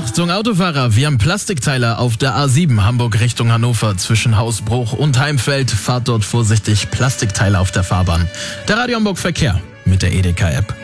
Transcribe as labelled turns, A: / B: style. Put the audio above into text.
A: Achtung Autofahrer, wir haben Plastikteile auf der A7 Hamburg Richtung Hannover zwischen Hausbruch und Heimfeld. Fahrt dort vorsichtig, Plastikteile auf der Fahrbahn. Der Radio Hamburg Verkehr mit der Edeka-App.